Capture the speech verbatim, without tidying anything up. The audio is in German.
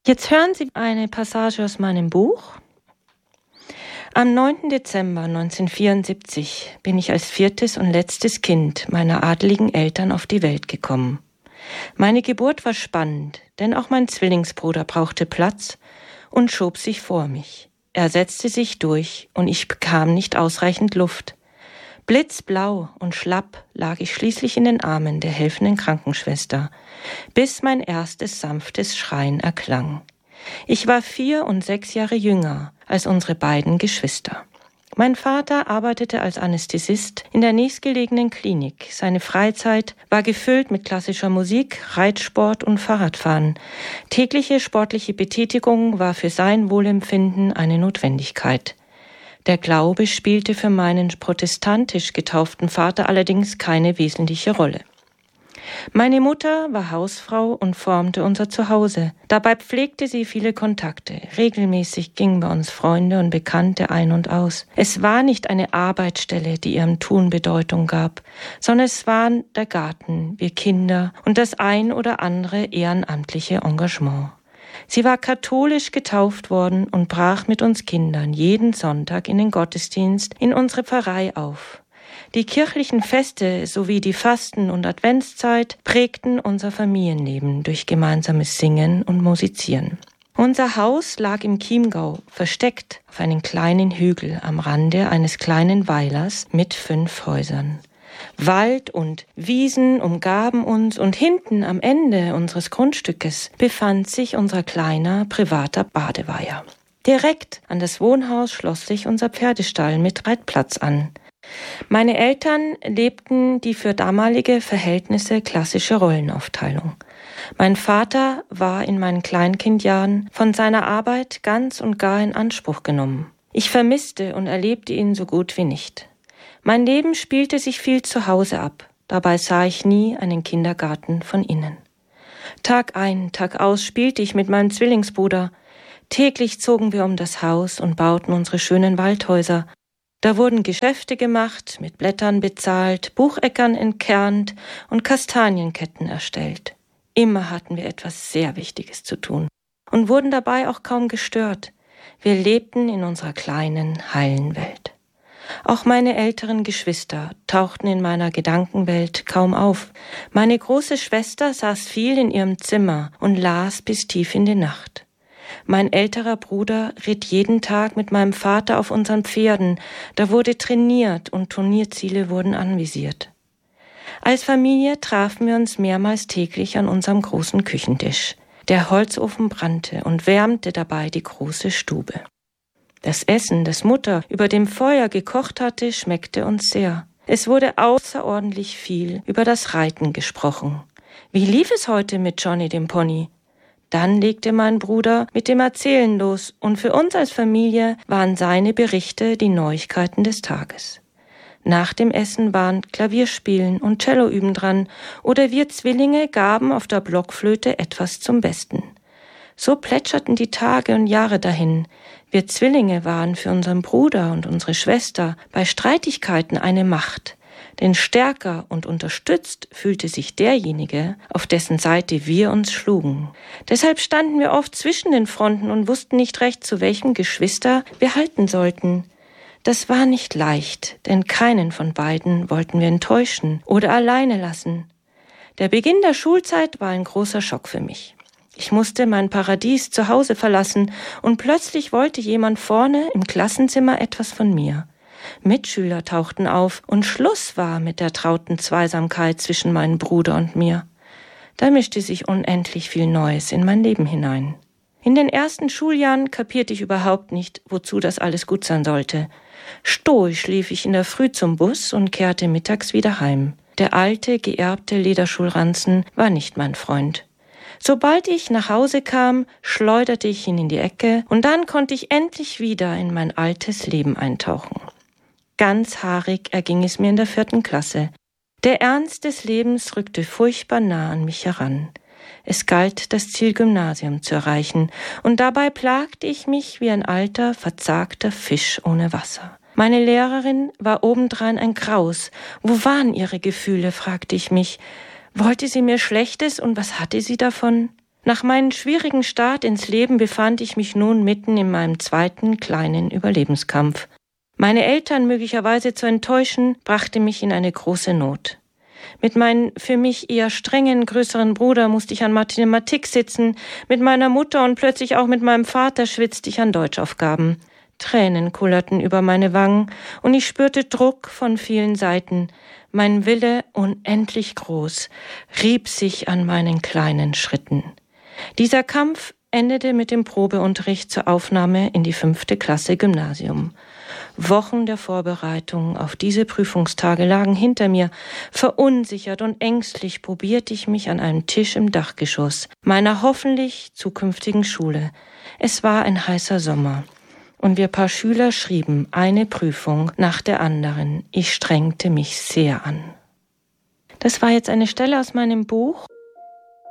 Jetzt hören Sie eine Passage aus meinem Buch. Am neunten Dezember neunzehnhundertvierundsiebzig bin ich als viertes und letztes Kind meiner adeligen Eltern auf die Welt gekommen. Meine Geburt war spannend, denn auch mein Zwillingsbruder brauchte Platz und schob sich vor mich. Er setzte sich durch und ich bekam nicht ausreichend Luft. Blitzblau und schlapp lag ich schließlich in den Armen der helfenden Krankenschwester, bis mein erstes sanftes Schreien erklang. Ich war vier und sechs Jahre jünger als unsere beiden Geschwister. Mein Vater arbeitete als Anästhesist in der nächstgelegenen Klinik. Seine Freizeit war gefüllt mit klassischer Musik, Reitsport und Fahrradfahren. Tägliche sportliche Betätigung war für sein Wohlempfinden eine Notwendigkeit. Der Glaube spielte für meinen protestantisch getauften Vater allerdings keine wesentliche Rolle. Meine Mutter war Hausfrau und formte unser Zuhause. Dabei pflegte sie viele Kontakte. Regelmäßig gingen bei uns Freunde und Bekannte ein und aus. Es war nicht eine Arbeitsstelle, die ihrem Tun Bedeutung gab, sondern es waren der Garten, wir Kinder und das ein oder andere ehrenamtliche Engagement. Sie war katholisch getauft worden und brach mit uns Kindern jeden Sonntag in den Gottesdienst in unsere Pfarrei auf. Die kirchlichen Feste sowie die Fasten- und Adventszeit prägten unser Familienleben durch gemeinsames Singen und Musizieren. Unser Haus lag im Chiemgau, versteckt auf einem kleinen Hügel am Rande eines kleinen Weilers mit fünf Häusern. Wald und Wiesen umgaben uns und hinten am Ende unseres Grundstückes befand sich unser kleiner privater Badeweiher. Direkt an das Wohnhaus schloss sich unser Pferdestall mit Reitplatz an. Meine Eltern lebten die für damalige Verhältnisse klassische Rollenaufteilung. Mein Vater war in meinen Kleinkindjahren von seiner Arbeit ganz und gar in Anspruch genommen. Ich vermisste und erlebte ihn so gut wie nicht. Mein Leben spielte sich viel zu Hause ab. Dabei sah ich nie einen Kindergarten von innen. Tag ein, Tag aus spielte ich mit meinem Zwillingsbruder. Täglich zogen wir um das Haus und bauten unsere schönen Waldhäuser. Da wurden Geschäfte gemacht, mit Blättern bezahlt, Bucheckern entkernt und Kastanienketten erstellt. Immer hatten wir etwas sehr Wichtiges zu tun und wurden dabei auch kaum gestört. Wir lebten in unserer kleinen, heilen Welt. Auch meine älteren Geschwister tauchten in meiner Gedankenwelt kaum auf. Meine große Schwester saß viel in ihrem Zimmer und las bis tief in die Nacht. Mein älterer Bruder ritt jeden Tag mit meinem Vater auf unseren Pferden. Da wurde trainiert und Turnierziele wurden anvisiert. Als Familie trafen wir uns mehrmals täglich an unserem großen Küchentisch. Der Holzofen brannte und wärmte dabei die große Stube. Das Essen, das Mutter über dem Feuer gekocht hatte, schmeckte uns sehr. Es wurde außerordentlich viel über das Reiten gesprochen. Wie lief es heute mit Johnny dem Pony? Dann legte mein Bruder mit dem Erzählen los und für uns als Familie waren seine Berichte die Neuigkeiten des Tages. Nach dem Essen waren Klavierspielen und Celloüben dran oder wir Zwillinge gaben auf der Blockflöte etwas zum Besten. So plätscherten die Tage und Jahre dahin. Wir Zwillinge waren für unseren Bruder und unsere Schwester bei Streitigkeiten eine Macht. Denn stärker und unterstützt fühlte sich derjenige, auf dessen Seite wir uns schlugen. Deshalb standen wir oft zwischen den Fronten und wussten nicht recht, zu welchem Geschwister wir halten sollten. Das war nicht leicht, denn keinen von beiden wollten wir enttäuschen oder alleine lassen. Der Beginn der Schulzeit war ein großer Schock für mich. Ich musste mein Paradies zu Hause verlassen und plötzlich wollte jemand vorne im Klassenzimmer etwas von mir. Mitschüler tauchten auf und Schluss war mit der trauten Zweisamkeit zwischen meinem Bruder und mir. Da mischte sich unendlich viel Neues in mein Leben hinein. In den ersten Schuljahren kapierte ich überhaupt nicht, wozu das alles gut sein sollte. Stoisch lief ich in der Früh zum Bus und kehrte mittags wieder heim. Der alte, geerbte Lederschulranzen war nicht mein Freund. Sobald ich nach Hause kam, schleuderte ich ihn in die Ecke und dann konnte ich endlich wieder in mein altes Leben eintauchen. Ganz haarig erging es mir in der vierten Klasse. Der Ernst des Lebens rückte furchtbar nah an mich heran. Es galt, das Ziel Gymnasium zu erreichen, und dabei plagte ich mich wie ein alter, verzagter Fisch ohne Wasser. Meine Lehrerin war obendrein ein Graus. Wo waren ihre Gefühle, fragte ich mich. Wollte sie mir Schlechtes und was hatte sie davon? Nach meinem schwierigen Start ins Leben befand ich mich nun mitten in meinem zweiten kleinen Überlebenskampf. Meine Eltern möglicherweise zu enttäuschen, brachte mich in eine große Not. Mit meinem für mich eher strengen größeren Bruder musste ich an Mathematik sitzen, mit meiner Mutter und plötzlich auch mit meinem Vater schwitzte ich an Deutschaufgaben. Tränen kullerten über meine Wangen und ich spürte Druck von vielen Seiten. Mein Wille, unendlich groß, rieb sich an meinen kleinen Schritten. Dieser Kampf endete mit dem Probeunterricht zur Aufnahme in die fünfte Klasse Gymnasium. Wochen der Vorbereitung auf diese Prüfungstage lagen hinter mir. Verunsichert und ängstlich probierte ich mich an einem Tisch im Dachgeschoss meiner hoffentlich zukünftigen Schule. Es war ein heißer Sommer und wir paar Schüler schrieben eine Prüfung nach der anderen. Ich strengte mich sehr an. Das war jetzt eine Stelle aus meinem Buch.